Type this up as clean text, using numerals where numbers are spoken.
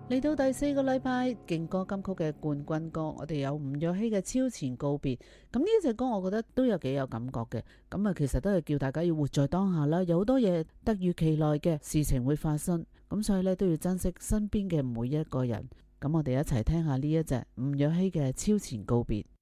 嚟到第4個禮拜勁歌金曲嘅冠軍歌，我哋有吳若希嘅超前告別。咁呢隻歌我覺得都有幾有感覺嘅。咁啊，其實都係叫大家要活在當下啦，有好多嘢突如其來嘅事情會發生，咁所以咧都要珍惜身邊嘅每一個人。咁我哋一齊聽下呢一隻吳若希嘅超前告別。